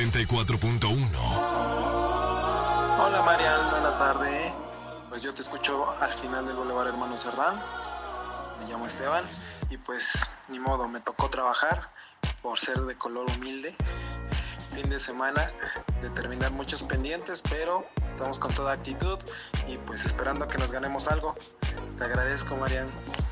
94.1. Hola Marian, buena tarde. Pues yo te escucho al final del Boulevard Hermano Cerdán. Me llamo Esteban y pues ni modo, me tocó trabajar por ser de color humilde. Fin de semana de terminar muchos pendientes, pero estamos con toda actitud y pues esperando que nos ganemos algo. Te agradezco, Marian.